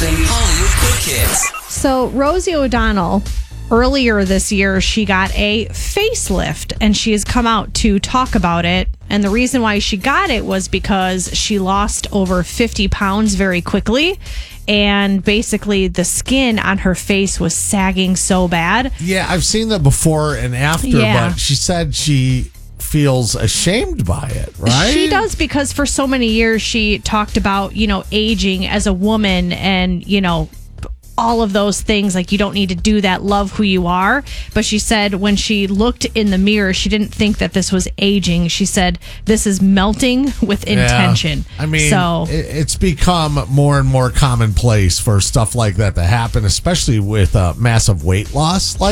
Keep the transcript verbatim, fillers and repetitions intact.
Wilson Hollywood Quick Hits. So Rosie O'Donnell, earlier this year, she got a facelift and she has come out to talk about it. And the reason why she got it was because she lost over fifty pounds very quickly. And basically the skin on her face was sagging so bad. Yeah, I've seen that before and after, Yeah. but she said she feels ashamed by it, right? She does, because for so many years she talked about, you know, aging as a woman and, you know, all of those things, like you don't need to do that, love who you are. But she said when she looked in the mirror, she didn't think that this was aging. She said this is melting with intention. Yeah. I mean, so it- it's become more and more commonplace for stuff like that to happen, especially with uh, massive weight loss. Like